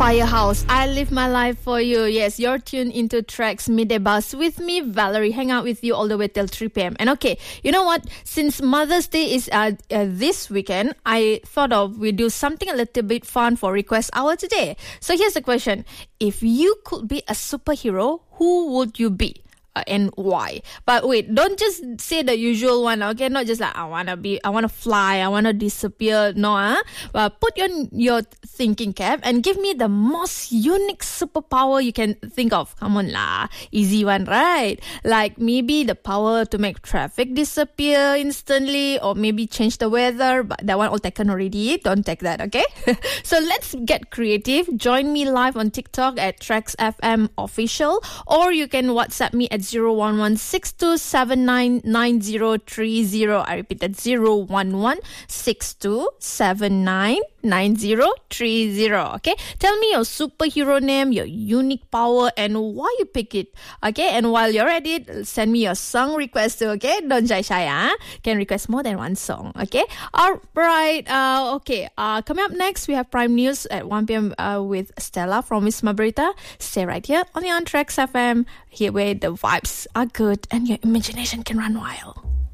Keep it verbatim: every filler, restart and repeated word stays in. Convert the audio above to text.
Firehouse, I live my life for you. Yes, you're tuned into Tracks Midday Bus with me, Valerie. Hang out with you all the way till three p.m. And okay, you know what? Since Mother's Day is uh, uh, this weekend, I thought of we do something a little bit fun for Request Hour today. So here's the question. If you could be a superhero, who would you be? Uh, and why? But wait, don't just say the usual one, okay? Not just like I wanna be, I wanna fly, I wanna disappear. No, huh? But put your your thinking cap and give me the most unique superpower you can think of. Come on lah, easy one, right? Like maybe the power to make traffic disappear instantly, or maybe change the weather. But that one all taken already. Don't take that, okay? So let's get creative. Join me live on TikTok at Tracks F M Official, or you can WhatsApp me at zero one one six two seven nine nine zero three zero. I repeat that, zero one one six two seven nine nine zero three zero. Okay, tell me your superhero name, your unique power, and why you pick it. Okay, and while you're at it, send me your song request too. Okay, don't shy shy. Huh? Can request more than one song. Okay, all right. Uh, okay. Uh, coming up next, we have Prime News at one p.m. Uh, with Stella from Wisma Berita. Stay right here on the On Tracks F M. Here where the vibes are good and your imagination can run wild.